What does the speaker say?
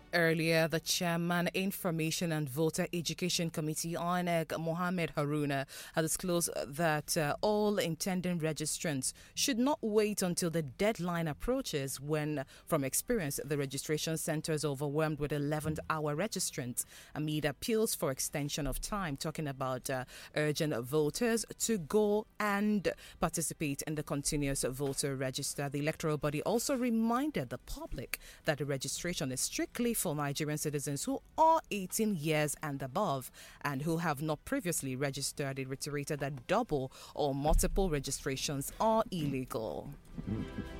Earlier, the Chairman, Information and Voter Education Committee, INEC, Mohammed Haruna, had disclosed that all intending registrants should not wait until the deadline approaches when, from experience, the registration center is overwhelmed with 11th-hour registrants amid appeals for extension of time, talking about urging voters to go and participate in the continuous voter register. The electoral body also reminded the public that the registration is strictly for Nigerian citizens who are 18 years and above and who have not previously registered. It reiterated that double or multiple registrations are illegal.